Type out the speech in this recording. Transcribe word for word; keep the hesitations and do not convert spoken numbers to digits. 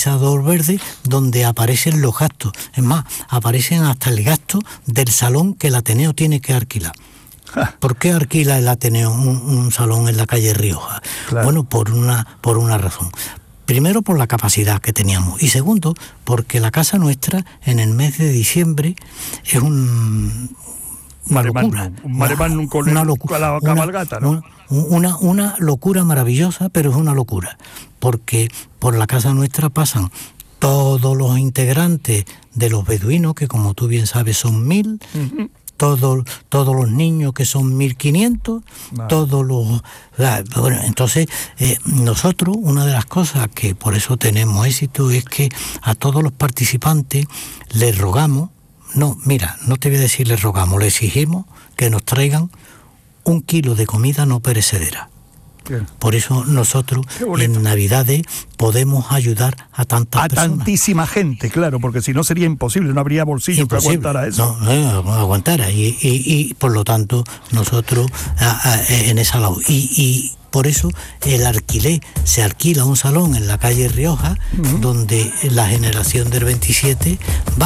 pisador verde donde aparecen los gastos. Es más, aparecen hasta el gasto del salón que el Ateneo tiene que alquilar. ¿Por qué alquila el Ateneo un, un salón en la calle Rioja? Claro. Bueno, por una, por una razón. Primero, por la capacidad que teníamos. Y segundo, porque la casa nuestra, en el mes de diciembre, es un, una locura. Un maremán, un cole, una locura. La cabalgata, ¿no? Una, una locura maravillosa, pero es una locura. Porque por la casa nuestra pasan todos los integrantes de los beduinos, que como tú bien sabes son mil, uh-huh. Todos, todos los niños que son mil quinientos, vale. Todos los... Bueno, entonces, eh, nosotros, una de las cosas que por eso tenemos éxito es que a todos los participantes les rogamos, no, mira, no te voy a decir les rogamos, les exigimos que nos traigan un kilo de comida no perecedera. Bien. Por eso nosotros en Navidades podemos ayudar a tantas a personas. A tantísima gente, claro, porque si no sería imposible, no habría bolsillo imposible. Que aguantara eso. No, no aguantara, y, y, y por lo tanto nosotros a, a, en esa lado. Y, y por eso el alquiler, se alquila un salón en la calle Rioja, uh-huh. donde la generación del veintisiete va